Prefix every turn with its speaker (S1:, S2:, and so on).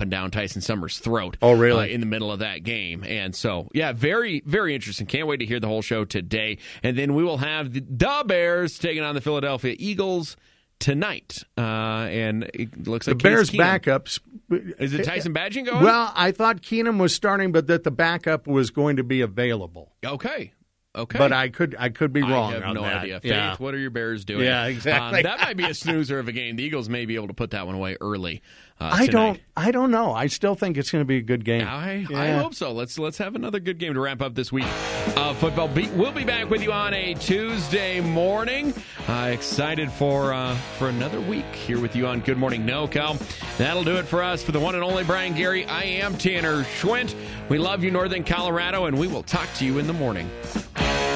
S1: chomping down Tyson Summers' throat.
S2: Oh, really?
S1: In the middle of that game. And so, yeah, very, very interesting. Can't wait to hear the whole show today. And then we will have the Bears taking on the Philadelphia Eagles tonight. And it looks like
S2: the Bears'
S1: Case Keenum.
S2: backups.
S1: Is it Tyson Badgett going?
S2: Well, I thought Keenum was starting, but that the backup was going to be available.
S1: Okay.
S2: But I could be wrong.
S1: I have
S2: on
S1: no
S2: that.
S1: idea. Faith,
S2: Yeah.
S1: what are your Bears doing?
S2: Yeah, exactly.
S1: That might be a snoozer of a game. The Eagles may be able to put that one away early.
S2: I
S1: tonight.
S2: don't know. I still think it's going to be a good game.
S1: I hope so. Let's have another good game to wrap up this week of football. We'll be back with you on a Tuesday morning. Excited for another week here with you on Good Morning NoCal. That'll do it for us. For the one and only Brian Gary, I am Tanner Schwint. We love you, Northern Colorado, and we will talk to you in the morning.